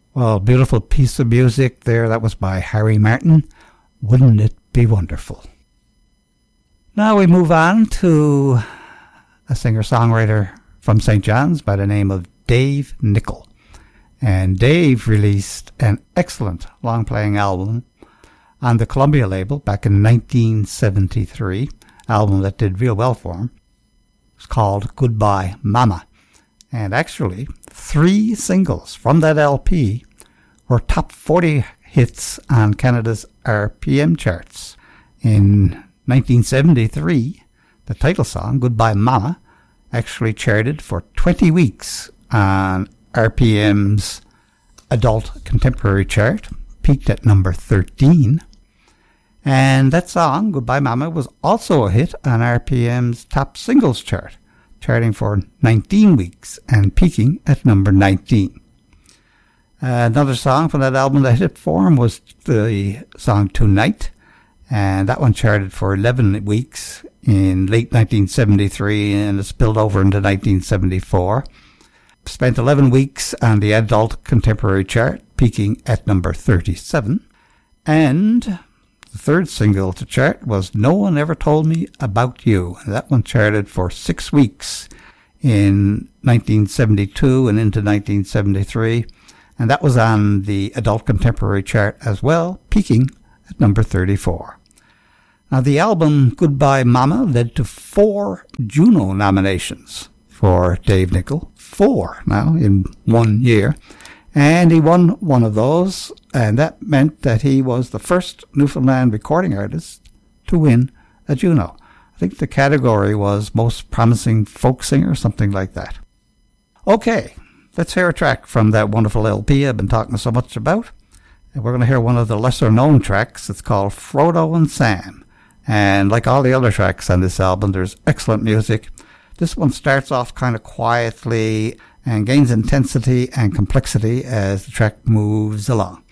Well, beautiful piece of music there. That was by Harry Martin. Wouldn't it be wonderful? Now we move on to a singer-songwriter from St. John's by the name of Dave Nichol. And Dave released an excellent long-playing album on the Columbia label back in 1973, album that did real well for him. It's called Goodbye Mama. And actually, 3 singles from that LP were top 40 hits on Canada's RPM charts. In 1973, the title song, Goodbye Mama, actually charted for 20 weeks on RPM's Adult Contemporary chart, peaked at number 13. And that song, Goodbye Mama, was also a hit on RPM's Top Singles chart, charting for 19 weeks and peaking at number 19. Another song from that album that hit for him was the song Tonight, and that one charted for 11 weeks in late 1973 and it spilled over into 1974. Spent 11 weeks on the Adult Contemporary chart, peaking at number 37. And the third single to chart was No One Ever Told Me About You. That one charted for 6 weeks in 1972 and into 1973. And that was on the Adult Contemporary chart as well, peaking at number 34. Now, the album Goodbye Mama led to 4 Juno nominations for Dave Nichol. 4 now in 1 year. And he won one of those, and that meant that he was the first Newfoundland recording artist to win a Juno. I think the category was Most Promising Folk Singer, something like that. Okay, let's hear a track from that wonderful LP I've been talking so much about. And we're going to hear one of the lesser-known tracks. It's called Frodo and Sam. And like all the other tracks on this album, there's excellent music. This one starts off kind of quietly and gains intensity and complexity as the track moves along.